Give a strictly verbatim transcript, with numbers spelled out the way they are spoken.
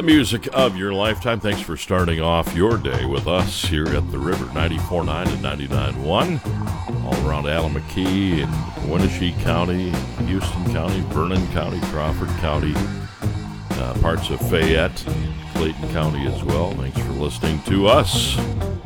music of your lifetime. Thanks for starting off your day with us here at the River, ninety-four point nine and ninety-nine point one, all around Allamakee and Wenatchee County, Houston County, Vernon County, Crawford County, uh, parts of Fayette and Clayton County as well. Thanks for listening to us.